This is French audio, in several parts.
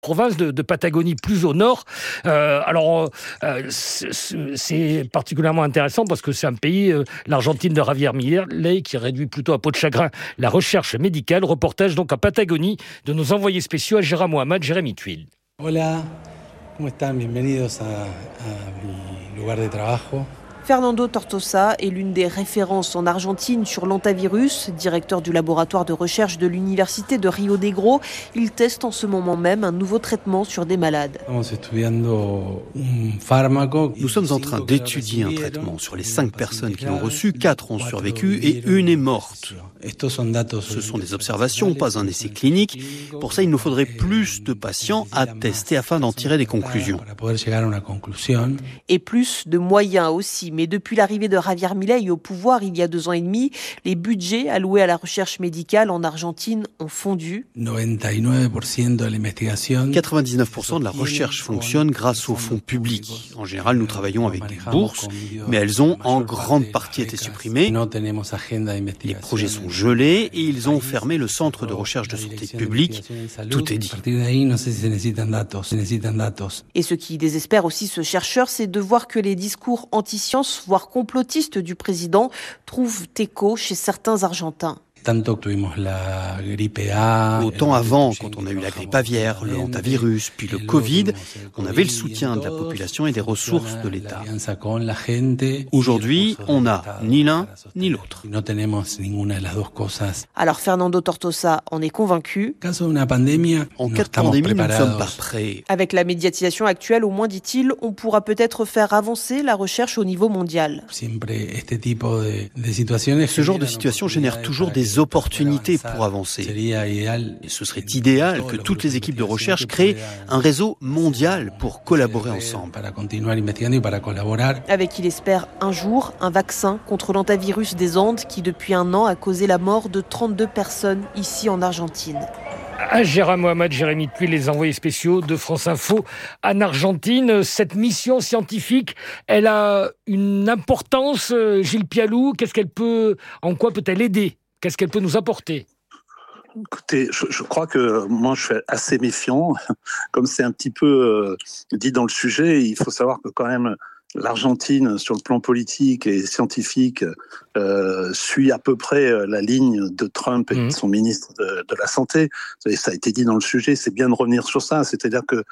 province de Patagonie, plus au nord. C'est particulièrement intéressant parce que c'est un pays, l'Argentine de Javier Milei, qui réduit plutôt à peau de chagrin la recherche médicale. Reportage donc à Patagonie de nos envoyés spéciaux Agera Mohamed, Jérémy Tuile. Hola, ¿cómo están? Bienvenidos a mi lugar de trabajo. Fernando Tortosa est l'une des références en Argentine sur l'hantavirus, directeur du laboratoire de recherche de l'université de Rio Negro. Il teste en ce moment même un nouveau traitement sur des malades. Nous sommes en train d'étudier un traitement. Sur les 5 personnes qui l'ont reçu, 4 ont survécu et 1 est morte. Ce sont des observations, pas un essai clinique. Pour ça, il nous faudrait plus de patients à tester afin d'en tirer des conclusions. Et plus de moyens aussi. Mais depuis l'arrivée de Javier Milei au pouvoir il y a 2 ans et demi, les budgets alloués à la recherche médicale en Argentine ont fondu. 99% de la recherche fonctionne grâce aux fonds publics. En général, nous travaillons avec des bourses, mais elles ont en grande partie été supprimées. Les projets sont gelés et ils ont fermé le centre de recherche de santé publique. Tout est dit. Et ce qui désespère aussi ce chercheur, c'est de voir que les discours anti-science, voire complotistes du président, trouvent écho chez certains Argentins. Autant avant, quand on a eu la grippe aviaire, le hantavirus, puis le Covid, on avait le soutien de la population et des ressources de l'État. Aujourd'hui, on n'a ni l'un ni l'autre. Alors Fernando Tortosa en est convaincu. En cas de pandémie, nous ne sommes pas prêts. Avec la médiatisation actuelle, au moins, dit-il, on pourra peut-être faire avancer la recherche au niveau mondial. Ce genre de situation génère toujours des opportunités pour avancer. Et ce serait idéal que toutes les équipes de recherche créent un réseau mondial pour collaborer ensemble. Avec, il espère, un jour, un vaccin contre l'hantavirus des Andes qui, depuis 1 an, a causé la mort de 32 personnes ici en Argentine. Agera Mohamed, Jérémy Tuile, les envoyés spéciaux de France Info en Argentine. Cette mission scientifique, elle a une importance, Gilles Pialou. En quoi peut-elle aider ? Qu'est-ce qu'elle peut nous apporter ? Écoutez, je crois que moi je suis assez méfiant. Comme c'est un petit peu dit dans le sujet, il faut savoir que quand même l'Argentine, sur le plan politique et scientifique, suit à peu près la ligne de Trump et de son ministre de la Santé. Et ça a été dit dans le sujet, c'est bien de revenir sur ça. C'est-à-dire que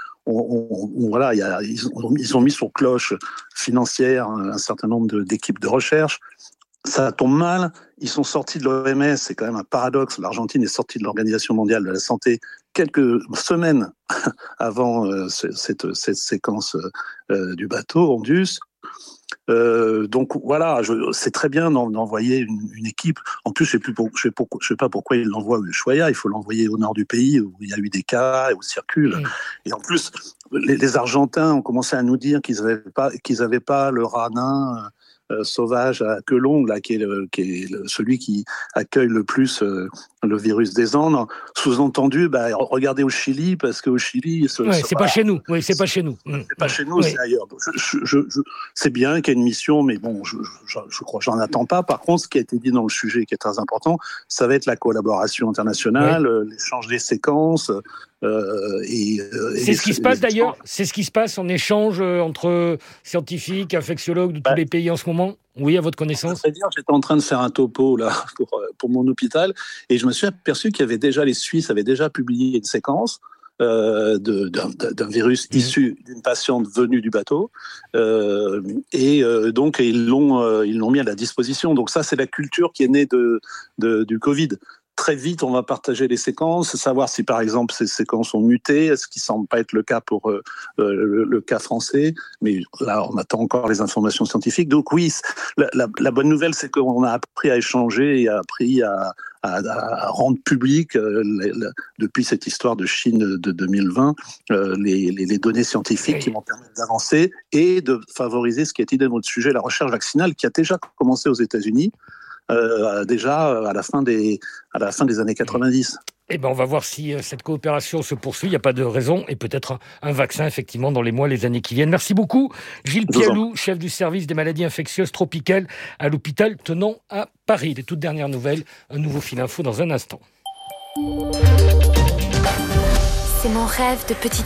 ils ont mis sur cloche financière un certain nombre d'équipes de recherche. Ça tombe mal, ils sont sortis de l'OMS, c'est quand même un paradoxe, l'Argentine est sortie de l'Organisation mondiale de la santé quelques semaines avant cette séquence du bateau Andus. Donc voilà, c'est très bien d'envoyer une équipe. En plus, je sais pas pourquoi ils l'envoient à Ushuaia, il faut l'envoyer au nord du pays où il y a eu des cas et où circule. Et en plus, les Argentins ont commencé à nous dire qu'ils avaient pas le ranin sauvage à queue longue, là, qui est celui qui accueille le plus le virus des Andes. Sous-entendu, regardez au Chili, parce qu'au Chili... c'est pas chez nous. Oui, c'est pas chez nous. C'est pas chez nous, c'est ailleurs. C'est bien qu'il y ait une mission, mais bon, je crois que j'en attends pas. Par contre, ce qui a été dit dans le sujet, qui est très important, ça va être la collaboration internationale, l'échange des séquences... c'est ce qui se passe d'ailleurs, c'est ce qui se passe en échange entre scientifiques, infectiologues de tous les pays en ce moment. Oui, à votre connaissance. J'étais en train de faire un topo là pour mon hôpital et je me suis aperçu les Suisses avaient déjà publié une séquence d'un virus issu d'une patiente venue du bateau donc ils l'ont mis à la disposition. Donc ça, c'est la culture qui est née du Covid. Très vite, on va partager les séquences, savoir si, par exemple, ces séquences ont muté, ce qui ne semble pas être le cas pour le cas français. Mais là, on attend encore les informations scientifiques. Donc oui, la bonne nouvelle, c'est qu'on a appris à échanger et a appris à rendre public, depuis cette histoire de Chine de 2020, les données scientifiques qui vont permettre d'avancer et de favoriser ce qui a été dans notre sujet, la recherche vaccinale, qui a déjà commencé aux États-Unis. Déjà à la fin des années 90. On va voir si cette coopération se poursuit. Il n'y a pas de raison. Et peut-être un vaccin, effectivement, dans les années qui viennent. Merci beaucoup, Gilles Pialou, chef du service des maladies infectieuses tropicales à l'hôpital Tenon à Paris. Les toutes dernières nouvelles, un nouveau fil info dans un instant. C'est mon rêve de petite